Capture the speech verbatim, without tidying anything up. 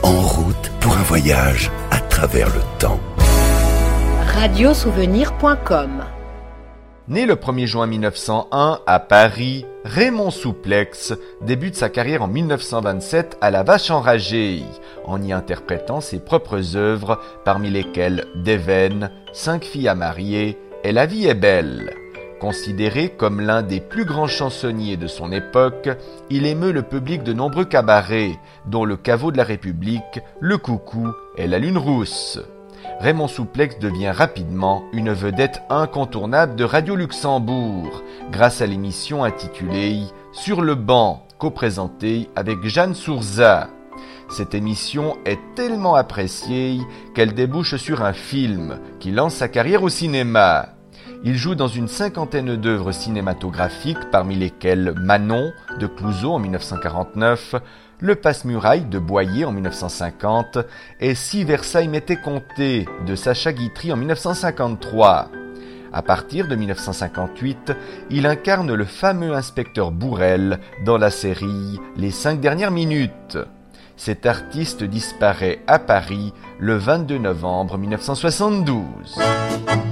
en route pour un voyage à travers le temps. radiosouvenir point com. Né le premier juin mille neuf cent un à Paris, Raymond Souplex débute sa carrière en mille neuf cent vingt-sept à La Vache Enragée, en y interprétant ses propres œuvres, parmi lesquelles Déveine, Cinq filles à marier et La vie est belle. Considéré comme l'un des plus grands chansonniers de son époque, il émeut le public de nombreux cabarets, dont le Caveau de la République, le Coucou et la Lune rousse. Raymond Souplex devient rapidement une vedette incontournable de Radio Luxembourg, grâce à l'émission intitulée « Sur le banc », co-présentée avec Jeanne Sourza. Cette émission est tellement appréciée qu'elle débouche sur un film qui lance sa carrière au cinéma. Il joue dans une cinquantaine d'œuvres cinématographiques, parmi lesquelles Manon de Clouzot en mille neuf cent quarante-neuf, Le Passe-Muraille de Boyer en mille neuf cent cinquante et Si Versailles m'était compté de Sacha Guitry en mille neuf cent cinquante-trois. À partir de mille neuf cent cinquante-huit, il incarne le fameux inspecteur Bourrel dans la série Les cinq dernières minutes. Cet artiste disparaît à Paris le vingt-deux novembre mille neuf cent soixante-douze.